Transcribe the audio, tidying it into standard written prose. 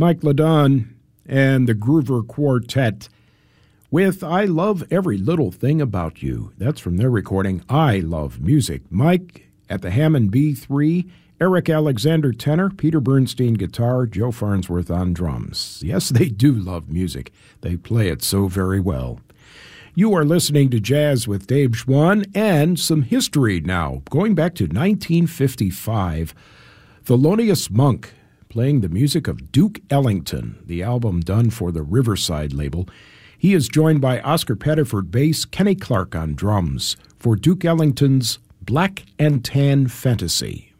Mike Ladon and the Groover Quartet with I Love Every Little Thing About You. That's from their recording, I Love Music. Mike at the Hammond B3, Eric Alexander tenor, Peter Bernstein guitar, Joe Farnsworth on drums. Yes, they do love music. They play it so very well. You are listening to Jazz with Dave Schwann, and some history now. Going back to 1955, Thelonious Monk playing the music of Duke Ellington, the album done for the Riverside label. He is joined by Oscar Pettiford bass, Kenny Clark on drums for Duke Ellington's Black and Tan Fantasy.